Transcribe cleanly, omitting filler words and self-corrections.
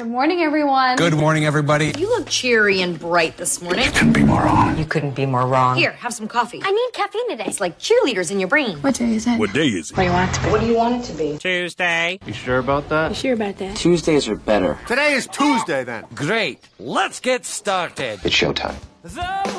Good morning, everyone. Good morning, everybody. You look cheery and bright this morning. You couldn't be more wrong. You couldn't be more wrong. Here, have some coffee. I need caffeine today. It's like cheerleaders in your brain. What day is it? What day is it? What do you want it to be? What do you want it to be? Tuesday. You sure about that? You sure about that? Tuesdays are better. Today is Tuesday, then. Great. Let's get started. It's showtime.